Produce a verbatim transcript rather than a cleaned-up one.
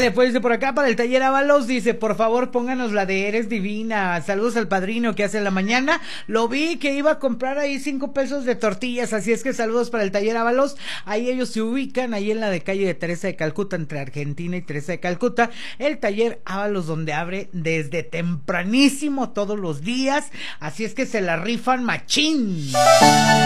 después dice por acá, para el taller Ábalos, dice, por favor pónganos la de Eres Divina. Saludos al padrino que hace en la mañana. Lo vi que iba a comprar ahí cinco pesos de tortillas, así es que saludos para el taller Ábalos. Ahí ellos se ubican, ahí en la de calle de Teresa de Calcuta, entre Argentina y Teresa de Calcuta. El taller Ábalos, donde abre desde tempranísimo todos los días. Así es que se la rifan machín.